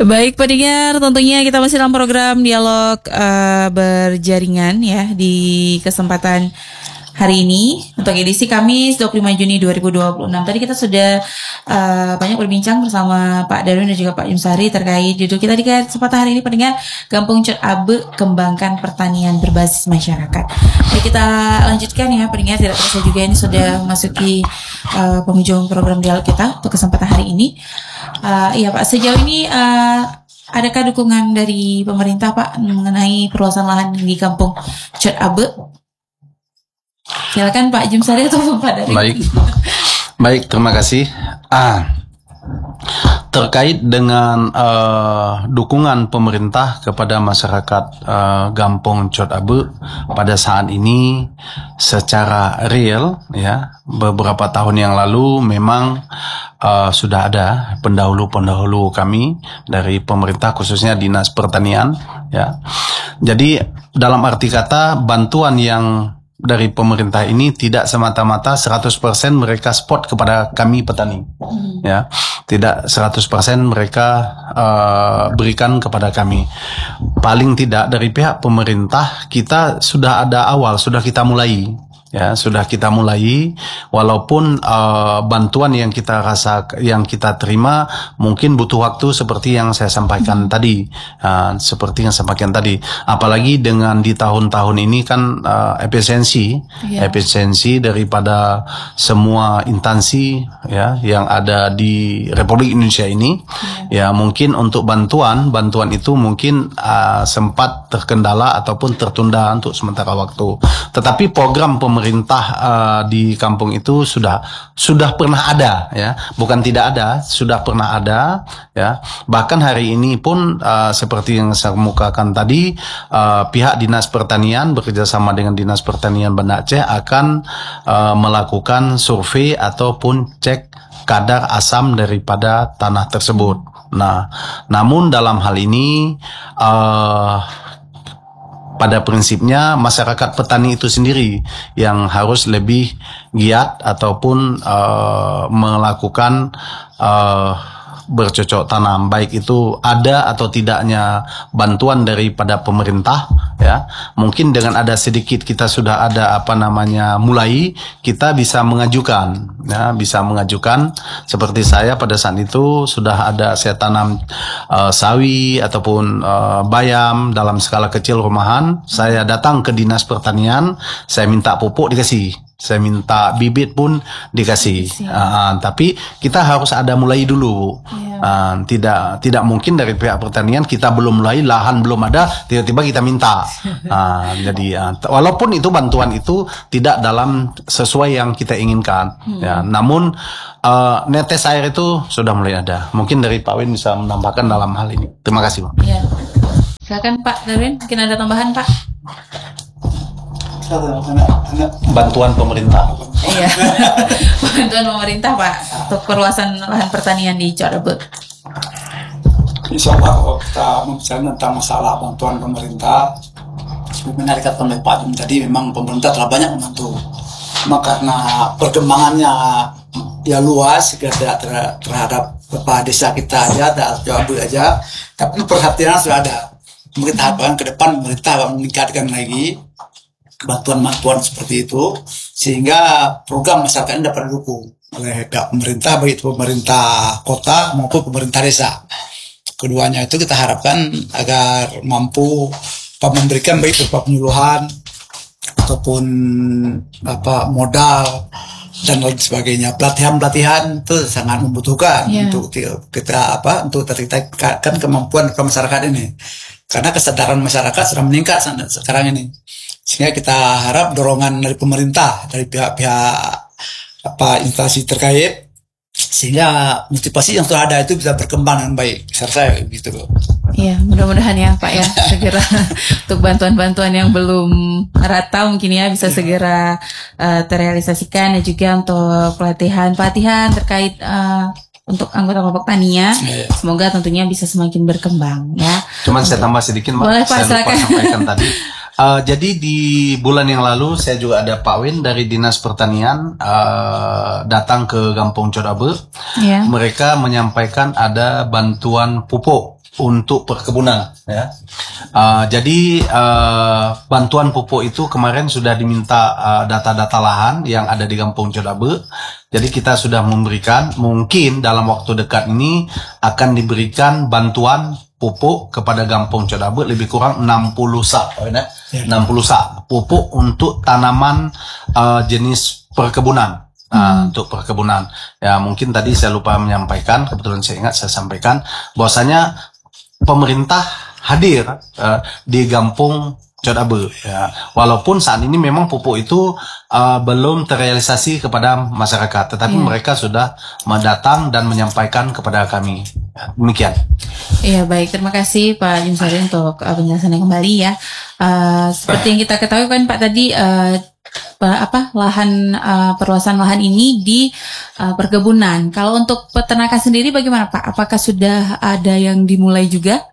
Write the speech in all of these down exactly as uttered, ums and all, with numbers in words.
Baik pendengar, tentunya kita masih dalam program dialog uh, berjaringan ya di kesempatan hari ini untuk edisi Kamis dua puluh lima Juni dua ribu dua puluh enam. Tadi kita sudah uh, banyak berbincang bersama Pak Darwin dan juga Pak Jumsari terkait judul kita di kesempatan hari ini pendengar, Kampung Cot Abe Kembangkan Pertanian Berbasis Masyarakat. Baik, kita lanjutkan ya pendengar, tidak terasa juga ini sudah memasuki uh, penghujung program dialog kita untuk kesempatan hari ini. Uh, iya Pak, sejauh ini uh, adakah dukungan dari pemerintah Pak mengenai perluasan lahan di Kampung Cot Abe? Silakan Pak Jumsari atau Pak Darwin. Baik, baik, terima kasih. Ah, terkait dengan uh, dukungan pemerintah kepada masyarakat uh, Kampung Cot Abe pada saat ini secara real, ya, beberapa tahun yang lalu memang uh, sudah ada pendahulu-pendahulu kami dari pemerintah, khususnya Dinas Pertanian, ya. Jadi dalam arti kata bantuan yang dari pemerintah ini tidak semata-mata seratus persen mereka spot kepada kami petani, hmm. ya, tidak seratus persen mereka uh, berikan kepada kami. Paling tidak dari pihak pemerintah kita sudah ada awal, sudah kita mulai, ya, sudah kita mulai, walaupun uh, bantuan yang kita rasa, yang kita terima mungkin butuh waktu seperti yang saya sampaikan hmm. tadi, uh, seperti yang saya sampaikan tadi. Apalagi dengan di tahun-tahun ini kan uh, efisiensi, yeah. efisiensi daripada semua instansi, ya, yang ada di Republik Indonesia ini, yeah. ya, mungkin untuk bantuan, bantuan itu mungkin uh, sempat terkendala ataupun tertunda untuk sementara waktu. Tetapi program pemerintah pemerintah uh, di kampung itu sudah sudah pernah ada, ya, bukan tidak ada, sudah pernah ada, ya. Bahkan hari ini pun uh, seperti yang saya kemukakan tadi, uh, pihak Dinas Pertanian bekerjasama dengan Dinas Pertanian Banda Aceh akan uh, melakukan survei ataupun cek kadar asam daripada tanah tersebut. Nah, namun dalam hal ini uh, pada prinsipnya masyarakat petani itu sendiri yang harus lebih giat ataupun uh, melakukan uh, bercocok tanam, baik itu ada atau tidaknya bantuan daripada pemerintah, ya. Mungkin dengan ada sedikit kita sudah ada apa namanya mulai, kita bisa mengajukan, ya, bisa mengajukan. Seperti saya pada saat itu sudah ada saya tanam uh, sawi ataupun uh, bayam dalam skala kecil rumahan. Saya datang ke Dinas Pertanian, saya minta pupuk dikasih, saya minta bibit pun dikasih. Uh, tapi kita harus ada mulai dulu. Yeah. Uh, tidak tidak mungkin dari pihak pertanian kita belum mulai, lahan belum ada, tiba-tiba kita minta. Uh, jadi uh, walaupun itu bantuan itu tidak dalam sesuai yang kita inginkan, hmm. ya, namun uh, netes air itu sudah mulai ada. Mungkin dari Pak Win bisa menambahkan dalam hal ini. Terima kasih, Pak. Yeah. Silakan Pak Darwin, mungkin ada tambahan Pak. Bantuan pemerintah. Iya, bantuan pemerintah Pak untuk perluasan lahan pertanian di Cot Abe. Insya Allah kalau kita membicarakan tentang masalah bantuan pemerintah, sebenarnya dikatakan oleh Pak Jum tadi, memang pemerintah telah banyak membantu. Cuma karena perkembangannya ya luas, tidak terhadap beberapa desa kita aja, Cot Abe aja, tapi perhatian sudah ada. Kita harapkan ke depan pemerintah meningkatkan lagi bantuan-bantuan seperti itu, sehingga program masyarakat ini dapat didukung oleh pihak pemerintah, baik itu pemerintah kota maupun pemerintah desa. Keduanya itu kita harapkan agar mampu memberikan baik berupa penyuluhan ataupun apa modal dan lain sebagainya. Pelatihan-pelatihan itu sangat membutuhkan, yeah. untuk kita apa untuk tertingkatkan kemampuan masyarakat ini, karena kesadaran masyarakat sudah meningkat sekarang ini. Sehingga kita harap dorongan dari pemerintah, dari pihak-pihak apa instansi terkait, sehingga motivasi yang sudah ada itu bisa berkembang dengan baik. Saya gitu loh. Iya, mudah-mudahan ya Pak ya, segera untuk bantuan-bantuan yang belum rata mungkin ya bisa ya. segera uh, terrealisasikan, dan juga untuk pelatihan-pelatihan terkait uh, untuk anggota kelompok taninya, ya, ya. Semoga tentunya bisa semakin berkembang ya. Cuman untuk... saya tambah sedikit Mbak, boleh Pak, saya lupa sampaikan tadi. Uh, jadi di bulan yang lalu saya juga ada Pak Win dari Dinas Pertanian uh, datang ke Kampung Cot Abe. Yeah. Mereka menyampaikan ada bantuan pupuk untuk perkebunan ya. Uh, jadi uh, bantuan pupuk itu kemarin sudah diminta uh, data-data lahan yang ada di Kampung Codabe. Jadi kita sudah memberikan, mungkin dalam waktu dekat ini akan diberikan bantuan pupuk kepada Kampung Codabe lebih kurang enam puluh sak, ya. enam puluh sak pupuk untuk tanaman uh, jenis perkebunan. Nah, hmm. untuk perkebunan. Ya, mungkin tadi saya lupa menyampaikan, kebetulan saya ingat saya sampaikan bahwasanya pemerintah hadir uh, di Kampung Codabe ya. Walaupun saat ini memang pupuk itu uh, belum terrealisasi kepada masyarakat, tetapi yeah. mereka sudah mendatang dan menyampaikan kepada kami. Ya, demikian. Iya, baik, terima kasih Pak Jumsari untuk uh, penjelasannya kembali ya. Uh, seperti yang kita ketahui kan Pak tadi uh, apa lahan uh, perluasan lahan ini di uh, perkebunan. Kalau untuk peternakan sendiri bagaimana Pak? Apakah sudah ada yang dimulai juga?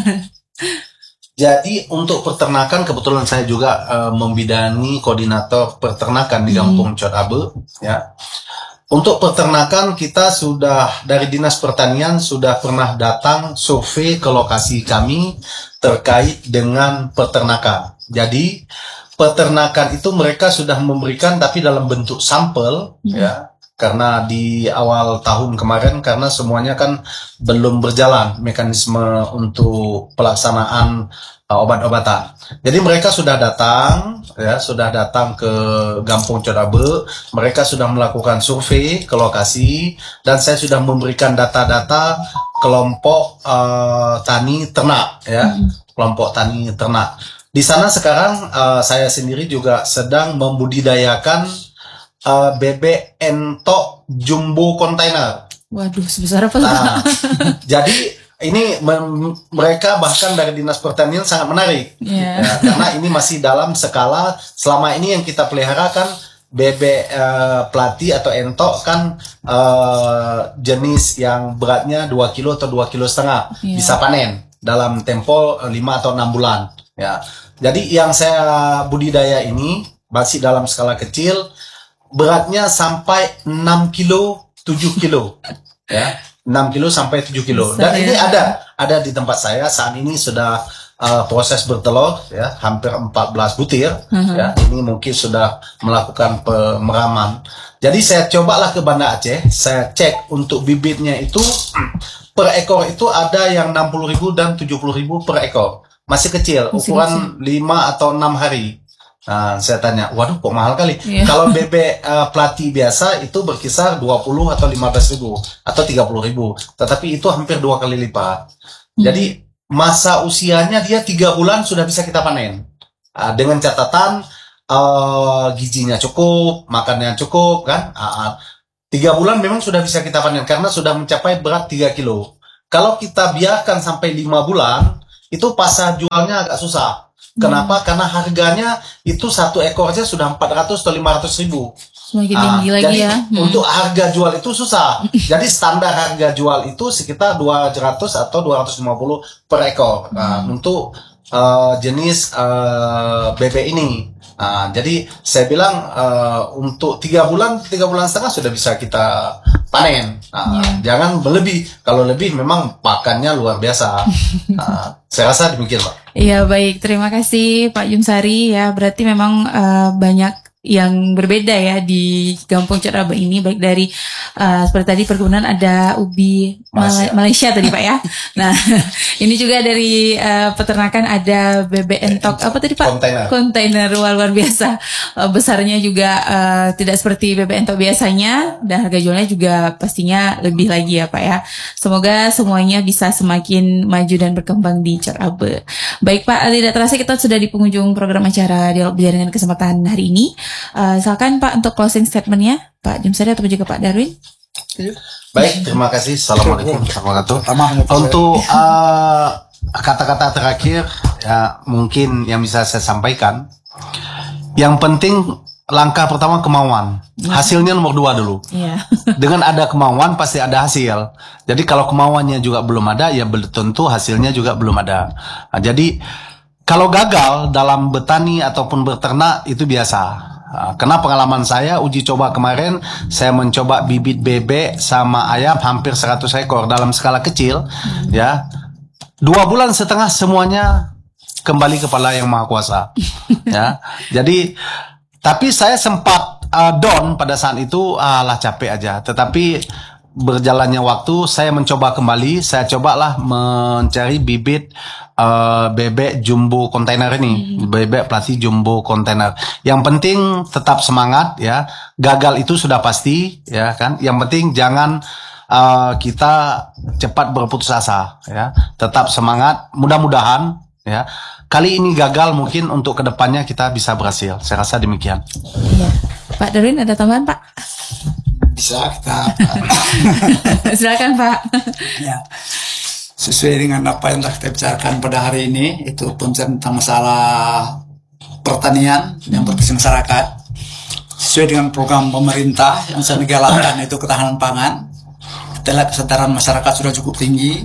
Jadi untuk peternakan kebetulan saya juga uh, membidangi koordinator peternakan di Kampung hmm. Codabe ya. Untuk peternakan kita sudah dari Dinas Pertanian sudah pernah datang survei ke lokasi kami terkait dengan peternakan. Jadi peternakan itu mereka sudah memberikan tapi dalam bentuk sampel hmm. ya, karena di awal tahun kemarin karena semuanya kan belum berjalan mekanisme untuk pelaksanaan uh, obat-obatan. Jadi mereka sudah datang ya, sudah datang ke Kampung Codabe, mereka sudah melakukan survei ke lokasi dan saya sudah memberikan data-data kelompok uh, tani ternak ya, hmm. kelompok tani ternak. Di sana sekarang uh, saya sendiri juga sedang membudidayakan uh, bebek entok jumbo kontainer. Waduh, sebesar apa? Nah, jadi ini mereka bahkan dari Dinas Pertanian sangat menarik, yeah. ya, karena ini masih dalam skala selama ini yang kita pelihara kan bebek uh, pelati atau entok kan uh, jenis yang beratnya dua kilo atau dua kilo setengah yeah. bisa panen dalam tempo lima atau enam bulan. Ya, jadi yang saya budidaya ini masih dalam skala kecil, beratnya sampai enam kilo, tujuh kilo, ya, enam kilo sampai tujuh kilo. Dan ini ada, ada di tempat saya saat ini sudah uh, proses bertelur, ya, hampir empat belas butir, uh-huh. ya, ini mungkin sudah melakukan pemeraman. Jadi saya cobalah ke Banda Aceh, saya cek untuk bibitnya itu per ekor itu ada yang enam puluh ribu dan tujuh puluh ribu per ekor. Masih kecil, masih ukuran kecil. lima atau enam hari. Nah, saya tanya, waduh kok mahal kali. Yeah. Kalau bebek uh, pelati biasa itu berkisar dua puluh atau lima belas ribu atau tiga puluh ribu. Tetapi itu hampir dua kali lipat. Hmm. Jadi masa usianya dia tiga bulan sudah bisa kita panen. Uh, dengan catatan uh, gizinya cukup, makannya cukup kan. Uh, tiga bulan memang sudah bisa kita panen karena sudah mencapai berat tiga kilo. Kalau kita biarkan sampai lima bulan, itu pasar jualnya agak susah. Kenapa? Hmm. Karena harganya itu satu ekornya sudah empat ratus atau lima ratus ribu. Semakin tinggi ah, lagi jadi ya. Hmm. Untuk harga jual itu susah. Jadi standar harga jual itu sekitar dua ratus atau dua ratus lima puluh per ekor. Nah, hmm. untuk uh, jenis uh, bebek ini. Nah, jadi saya bilang uh, untuk tiga bulan, tiga bulan setengah sudah bisa kita panen. Nah, yeah. Jangan berlebih. Kalau lebih memang pakannya luar biasa. Nah, saya rasa demikian, Pak. Iya, baik. Terima kasih Pak Jumsari ya. Berarti memang uh, banyak yang berbeda ya di Kampung Codabe ini, baik dari uh, seperti tadi perkebunan ada ubi Malaysia, Malaysia tadi Pak ya. Nah, ini juga dari uh, peternakan ada bebek entok apa tadi Pak? Kontainer. Kontainer luar luar biasa. Uh, besarnya juga uh, tidak seperti bebek entok biasanya dan harga jualnya juga pastinya lebih lagi ya Pak ya. Semoga semuanya bisa semakin maju dan berkembang di Codabe. Baik Pak, tidak terasa kita sudah di penghujung program acara Dialog Berjaringan kesempatan hari ini. Uh, silakan Pak untuk closing statementnya Pak Jumsari atau juga Pak Darwin. Baik, terima kasih. Assalamualaikum warahmatullahi wabarakatuh. Untuk uh, kata-kata terakhir ya mungkin yang bisa saya sampaikan, yang penting langkah pertama kemauan, hasilnya nomor dua dulu. Yeah. Dengan ada kemauan pasti ada hasil. Jadi kalau kemauannya juga belum ada, ya tentu hasilnya juga belum ada. Nah, jadi kalau gagal dalam bertani ataupun beternak itu biasa. Karena pengalaman saya uji coba kemarin, saya mencoba bibit bebek sama ayam hampir seratus ekor dalam skala kecil, hmm. ya. dua bulan setengah semuanya kembali kepada Yang Maha Kuasa. Ya, jadi tapi saya sempat uh, down pada saat itu, alah capek aja. Tetapi berjalannya waktu, saya mencoba kembali. Saya cobalah mencari bibit uh, bebek jumbo kontainer ini, bebek pelatih jumbo kontainer. Yang penting tetap semangat ya. Gagal itu sudah pasti ya kan. Yang penting jangan uh, kita cepat berputus asa ya. Tetap semangat. Mudah-mudahan ya, kali ini gagal, mungkin untuk kedepannya kita bisa berhasil. Saya rasa demikian. Iya, Pak Darwin ada tambahan Pak? Bisa kita Silakan Pak. ya, sesuai dengan apa yang telah kita bicarakan pada hari ini, itu pun tentang masalah pertanian yang berbasis masyarakat, sesuai dengan program pemerintah yang sedang digalakkan, yaitu ketahanan pangan. Kita lihat kesadaran masyarakat sudah cukup tinggi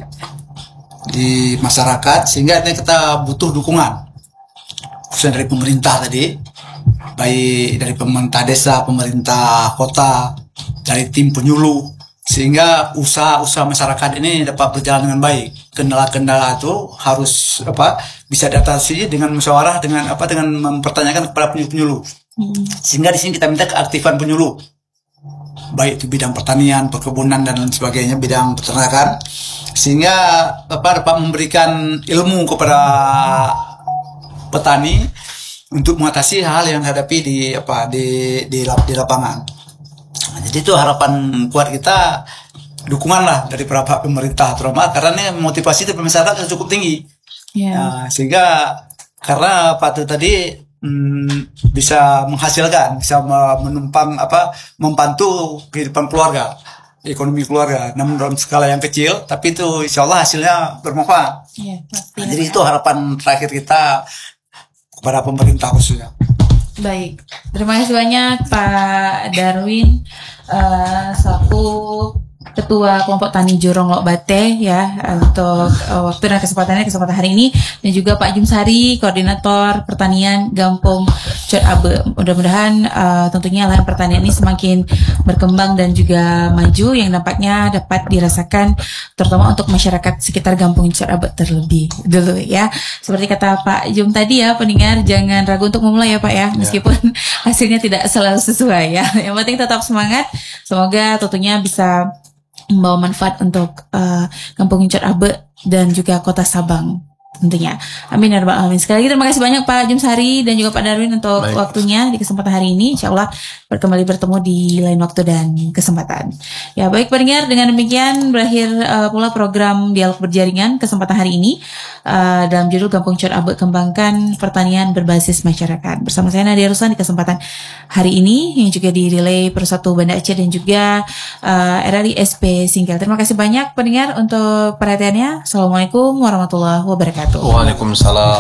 di masyarakat, sehingga ini kita butuh dukungan khususnya dari pemerintah tadi, baik dari pemerintah desa, pemerintah kota, dari tim penyuluh, sehingga usaha-usaha masyarakat ini dapat berjalan dengan baik. Kendala-kendala itu harus apa bisa diatasi dengan musyawarah, dengan apa dengan mempertanyakan kepada penyuluh-penyuluh. Hmm. Sehingga di sini kita minta keaktifan penyuluh, baik itu bidang pertanian, perkebunan dan lain sebagainya, bidang peternakan, sehingga apa dapat memberikan ilmu kepada petani untuk mengatasi hal yang dihadapi di apa di di, di lapangan. Nah, jadi itu harapan kuat kita, dukungan lah dari beberapa pemerintah terutama, karena ini motivasi dari masyarakat cukup tinggi. Yeah. Nah, sehingga karena apa itu tadi Hmm, bisa menghasilkan, bisa menumpang apa membantu kehidupan keluarga, ekonomi keluarga, namun dalam skala yang kecil, tapi itu insya Allah hasilnya bermanfaat. Ya, nah, jadi itu harapan terakhir kita kepada pemerintah khususnya. Baik, terima kasih banyak Pak Darwin uh, selaku Ketua Kelompok Tani Jorong Lok Bate ya, untuk uh, waktu dan kesempatannya kesempatan hari ini, dan juga Pak Jumsari, Koordinator Pertanian Gampong Cot Abe. Mudah-mudahan uh, tentunya lahan pertanian ini semakin berkembang dan juga maju, yang dampaknya dapat dirasakan terutama untuk masyarakat sekitar Gampong Cot Abe terlebih dulu ya. Seperti kata Pak Jum tadi ya, pendengar jangan ragu untuk memulai ya Pak ya, meskipun ya. hasilnya tidak selalu sesuai ya. Yang penting tetap semangat. Semoga tentunya bisa membawa manfaat untuk uh, Kampung Cot Abe dan juga Kota Sabang tentunya. Amin ya rabbal alamin. Sekali lagi terima kasih banyak Pak Jumsari dan juga Pak Darwin untuk Baik. waktunya di kesempatan hari ini. Insyaallah kembali bertemu di lain waktu dan kesempatan. Ya baik pendengar, dengan demikian berakhir uh, pula program Dialog Berjaringan kesempatan hari ini uh, dalam judul Kampung Cot Abe Kembangkan Pertanian Berbasis Masyarakat. Bersama saya Nadia Ruslan di kesempatan hari ini, yang juga direlay Persatu Banda Aceh dan juga uh, R R I S P Singkil. Terima kasih banyak pendengar untuk perhatiannya. Assalamualaikum warahmatullahi wabarakatuh. Waalaikumsalam.